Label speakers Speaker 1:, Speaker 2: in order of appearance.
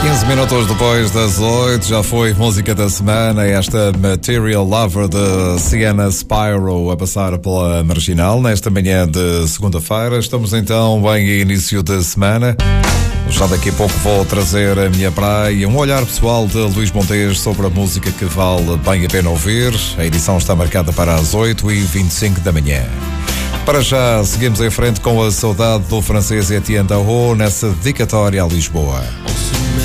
Speaker 1: 15 minutos depois das 8, já foi música da semana, esta Material Lover de Sienna Spyro a passar pela Marginal, nesta manhã de segunda-feira. Estamos então em início de semana. Já daqui a pouco vou trazer a minha praia, um olhar pessoal de Luís Montes sobre a música que vale bem a pena ouvir. A edição está marcada para as 8h25 da manhã. Para já, seguimos em frente com a saudade do francês Etienne Daho nessa dedicatória a Lisboa.